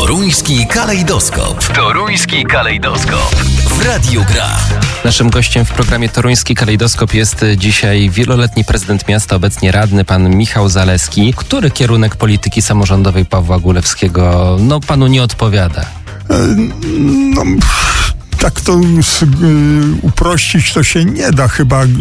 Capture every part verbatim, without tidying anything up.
Toruński kalejdoskop. Toruński kalejdoskop. W Radiu Gra. Naszym gościem w programie Toruński kalejdoskop jest dzisiaj wieloletni prezydent miasta, obecnie radny, pan Michał Zaleski. Który kierunek polityki samorządowej Pawła Gulewskiego, no, panu nie odpowiada? No... Tak to już, y, uprościć to się nie da. Chyba y,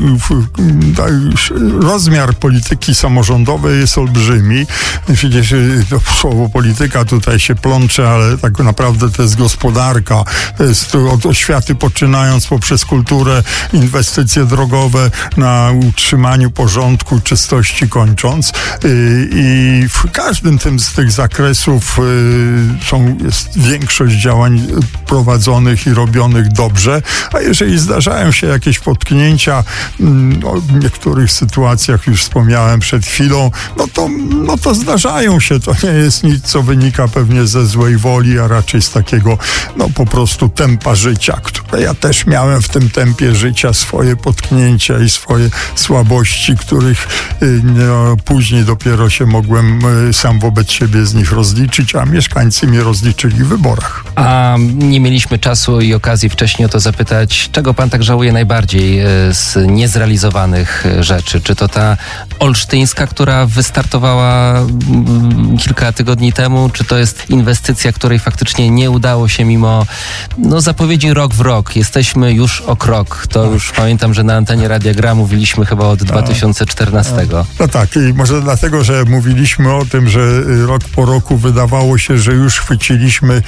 y, rozmiar polityki samorządowej jest olbrzymi. Przecież y, to słowo polityka tutaj się plącze, ale tak naprawdę to jest gospodarka. To jest od oświaty poczynając poprzez kulturę, inwestycje drogowe na utrzymaniu porządku, czystości kończąc. Y, I w każdym tym z tych zakresów y, są, jest większość działań prowadzonych i robionych dobrze, a jeżeli zdarzają się jakieś potknięcia, no, w niektórych sytuacjach już wspomniałem przed chwilą, no to, no to zdarzają się. To nie jest nic, co wynika pewnie ze złej woli, a raczej z takiego, no po prostu tempa życia, które ja też miałem w tym tempie życia swoje potknięcia i swoje słabości, których no, później dopiero się mogłem sam wobec siebie z nich rozliczyć, a mieszkańcy mnie rozliczyli w wyborach. A nie mieliśmy czasu i okazji wcześniej o to zapytać, czego pan tak żałuje najbardziej z niezrealizowanych rzeczy? Czy to ta olsztyńska, która wystartowała kilka tygodni temu, czy to jest inwestycja, której faktycznie nie udało się mimo no, zapowiedzi rok w rok? Jesteśmy już o krok. To już pamiętam, że na antenie Radia Gra mówiliśmy chyba od dwa tysiące czternastego. No tak, i może dlatego, że mówiliśmy o tym, że rok po roku wydawało się, że już chwyciliśmy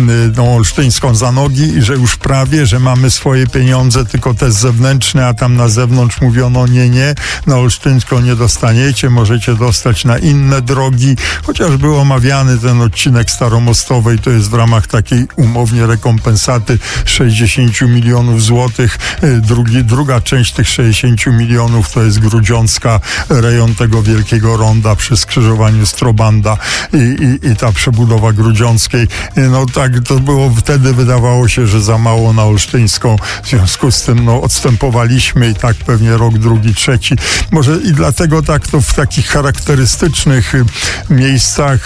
tą olsztyńską za nogi i że już prawie, że mamy swoje pieniądze, tylko te zewnętrzne, a tam na zewnątrz mówiono nie, nie, na olsztyńską nie dostaniecie, możecie dostać na inne drogi, chociaż był omawiany ten odcinek Staromostowej, to jest w ramach takiej umownie rekompensaty sześćdziesiąt milionów złotych. Drugi, druga część tych sześćdziesiąt milionów to jest Grudziącka, rejon tego wielkiego ronda przy skrzyżowaniu Strobanda i, i, i ta przebudowa Grudziąckiej. No tak, to było wtedy, wydawało się, że za mało na olsztyńską. W związku z tym no, odstępowaliśmy i tak pewnie rok, drugi, trzeci. Może i dlatego tak to w takich charakterystycznych miejscach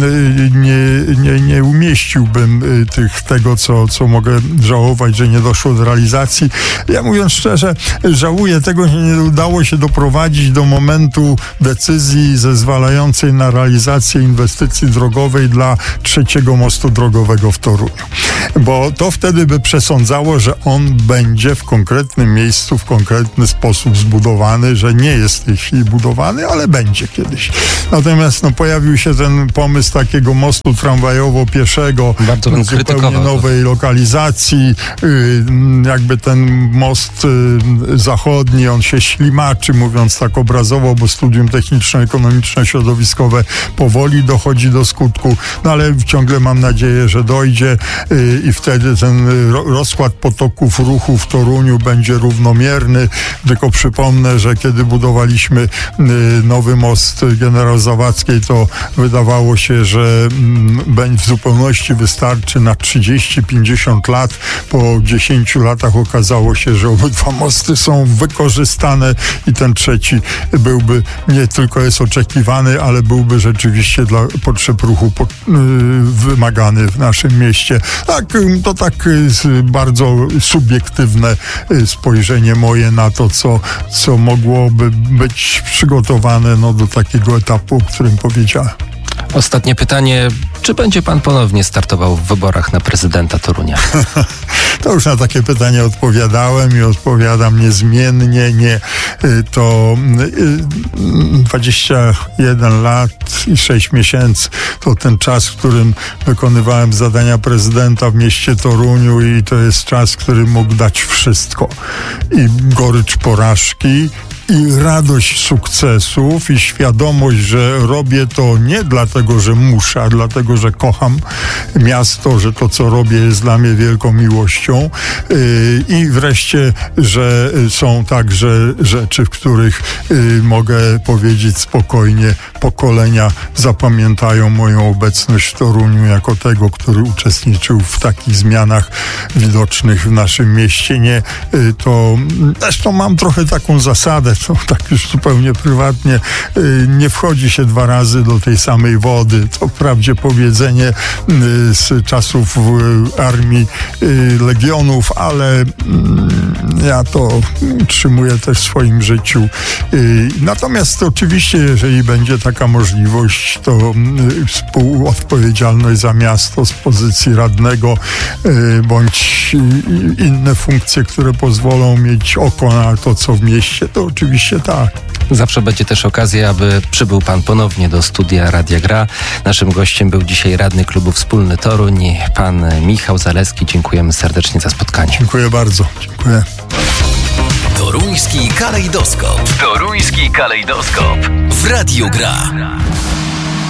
nie, nie, nie umieściłbym tych, tego, co, co mogę żałować, że nie doszło do realizacji. Ja mówiąc szczerze, żałuję tego, że nie udało się doprowadzić do momentu decyzji zezwalającej na realizację inwestycji drogowej dla trzeciego mostu drogowego w Toruniu. Bo to wtedy by przesądzało, że on będzie w konkretnym miejscu, w konkretny sposób zbudowany, że nie jest w tej chwili budowany, ale będzie kiedyś. Natomiast no, pojawił się ten pomysł takiego mostu tramwajowo-pieszego w zupełnie nowej lokalizacji. Jakby ten most zachodni, on się ślimaczy, mówiąc tak obrazowo, bo studium techniczno-ekonomiczno-środowiskowe powoli dochodzi do skutku, no ale ciągle mam nadzieję, że dojdzie i wtedy ten rozkład potoków ruchu w Toruniu będzie równomierny. Tylko przypomnę, że kiedy budowaliśmy nowy most Generał Zawadzkiej, to wydawało się, że w zupełności wystarczy na trzydzieści pięćdziesiąt lat. Po dziesięciu latach okazało się, że obydwa mosty są wykorzystane i ten trzeci byłby, nie tylko jest oczekiwany, ale byłby rzeczywiście dla potrzeb ruchu wymagany w naszym mieście. Tak, to tak bardzo subiektywne spojrzenie moje na to, co, co mogłoby być przygotowane no, do takiego etapu, o którym powiedziałem. Ostatnie pytanie. Czy będzie pan ponownie startował w wyborach na prezydenta Torunia? To już na takie pytanie odpowiadałem i odpowiadam niezmiennie. Nie. To dwadzieścia jeden lat i sześć miesięcy to ten czas, w którym wykonywałem zadania prezydenta w mieście Toruniu i to jest czas, który mógł dać wszystko. I gorycz porażki, i radość sukcesów i świadomość, że robię to nie dlatego, że muszę, a dlatego, że kocham miasto, że to, co robię, jest dla mnie wielką miłością. I wreszcie, że są także rzeczy, w których mogę powiedzieć spokojnie, pokolenia zapamiętają moją obecność w Toruniu jako tego, który uczestniczył w takich zmianach widocznych w naszym mieście. Nie, to zresztą mam trochę taką zasadę, ale to tak już zupełnie prywatnie, nie wchodzi się dwa razy do tej samej wody. To wprawdzie powiedzenie z czasów armii legionów, ale ja to utrzymuję też w swoim życiu. Natomiast oczywiście, jeżeli będzie taka możliwość, to współodpowiedzialność za miasto z pozycji radnego bądź inne funkcje, które pozwolą mieć oko na to, co w mieście, to oczywiście tak. Zawsze będzie też okazja, aby przybył pan ponownie do studia Radia Gra. Naszym gościem był dzisiaj radny klubu Wspólny Toruń, pan Michał Zaleski. Dziękujemy serdecznie za spotkanie. Dziękuję bardzo. Dziękuję. Toruński kalejdoskop. Toruński kalejdoskop w Radiu Gra.